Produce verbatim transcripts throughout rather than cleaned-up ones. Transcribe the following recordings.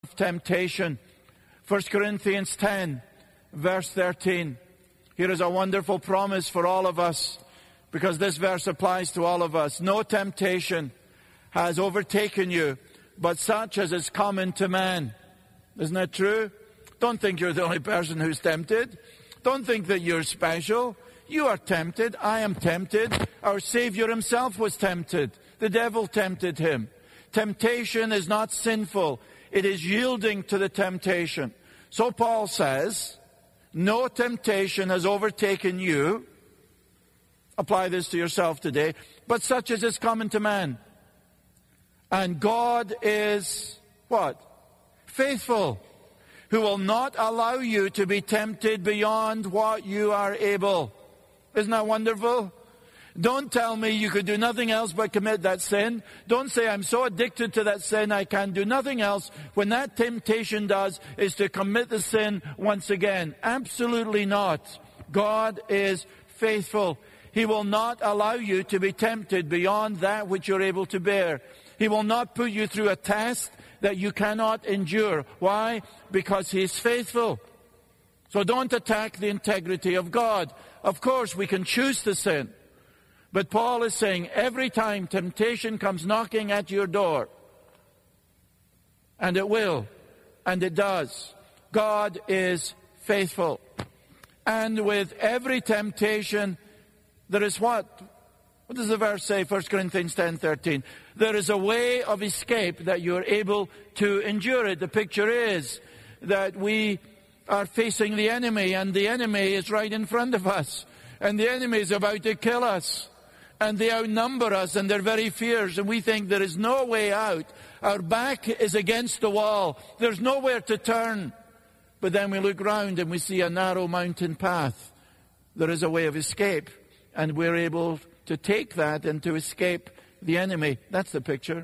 of temptation. First Corinthians ten, verse thirteen. Here is a wonderful promise for all of us, because this verse applies to all of us. No temptation has overtaken you, but such as is common to man. Isn't that true? Don't think you're the only person who's tempted. Don't think that you're special. You are tempted. I am tempted. Our Savior himself was tempted. The devil tempted him. Temptation is not sinful. It is yielding to the temptation. So Paul says, no temptation has overtaken you. Apply this to yourself today. But such as is common to man. And God is, what? Faithful. Who will not allow you to be tempted beyond what you are able. Isn't that wonderful? Don't tell me you could do nothing else but commit that sin. Don't say, I'm so addicted to that sin I can do nothing else, when that temptation does is to commit the sin once again. Absolutely not. God is faithful. He will not allow you to be tempted beyond that which you're able to bear. He will not put you through a test that you cannot endure. Why? Because He is faithful. So don't attack the integrity of God. Of course, we can choose to sin. But Paul is saying, every time temptation comes knocking at your door, and it will, and it does, God is faithful. And with every temptation, there is what? What does the verse say, First Corinthians ten thirteen? There is a way of escape that you're able to endure it. The picture is that we are facing the enemy, and the enemy is right in front of us, and the enemy is about to kill us. And they outnumber us, and they're very fierce, and we think there is no way out. Our back is against the wall. There's nowhere to turn. But then we look round and we see a narrow mountain path. There is a way of escape, and we're able to take that and to escape the enemy. That's the picture.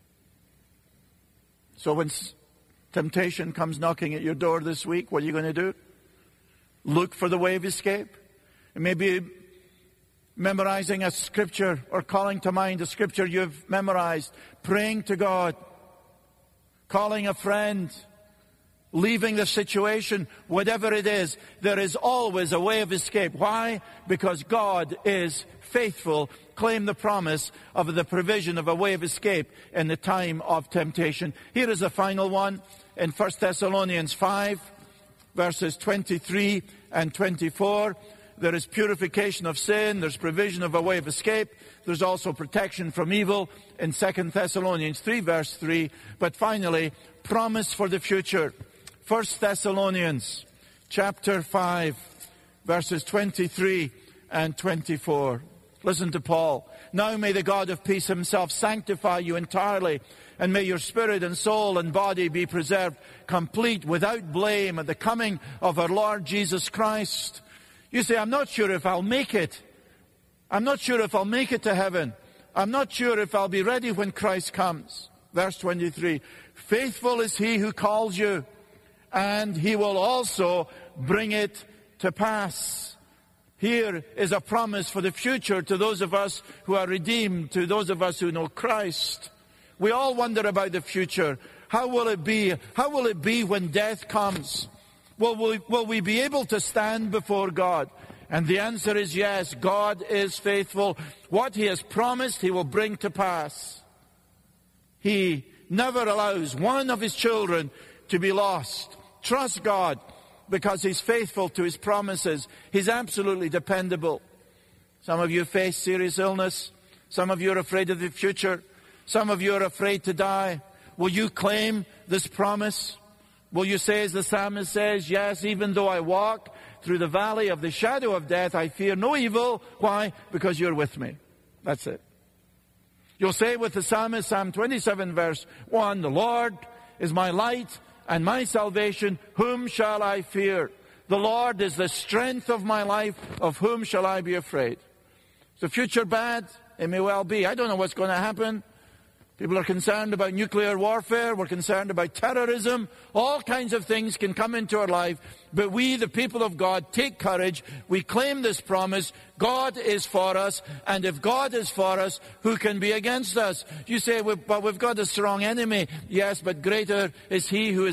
So when temptation comes knocking at your door this week, what are you going to do? Look for the way of escape. It may be memorizing a scripture, or calling to mind a scripture you've memorized, praying to God, calling a friend, leaving the situation, whatever it is, there is always a way of escape. Why? Because God is faithful. Claim the promise of the provision of a way of escape in the time of temptation. Here is the final one in First Thessalonians five, verses twenty-three and twenty-four. There is purification of sin. There's provision of a way of escape. There's also protection from evil in Second Thessalonians three, verse three. But finally, promise for the future. First Thessalonians chapter five, verses twenty-three and twenty-four. Listen to Paul. Now may the God of peace himself sanctify you entirely, and may your spirit and soul and body be preserved complete without blame at the coming of our Lord Jesus Christ. You say, I'm not sure if I'll make it. I'm not sure if I'll make it to heaven. I'm not sure if I'll be ready when Christ comes. Verse twenty-three, faithful is he who calls you, and he will also bring it to pass. Here is a promise for the future to those of us who are redeemed, to those of us who know Christ. We all wonder about the future. How will it be? How will it be when death comes? Will we, will we be able to stand before God? And the answer is yes. God is faithful. What He has promised, He will bring to pass. He never allows one of His children to be lost. Trust God, because He's faithful to His promises. He's absolutely dependable. Some of you face serious illness. Some of you are afraid of the future. Some of you are afraid to die. Will you claim this promise? Will you say, as the psalmist says, yes, even though I walk through the valley of the shadow of death, I fear no evil. Why? Because you're with me. That's it. You'll say with the psalmist, Psalm twenty-seven, verse one, the Lord is my light and my salvation. Whom shall I fear? The Lord is the strength of my life. Of whom shall I be afraid? Is the future bad? It may well be. I don't know what's going to happen. People are concerned about nuclear warfare. We're concerned about terrorism. All kinds of things can come into our life. But we, the people of God, take courage. We claim this promise. God is for us. And if God is for us, who can be against us? You say, well, but we've got a strong enemy. Yes, but greater is he who is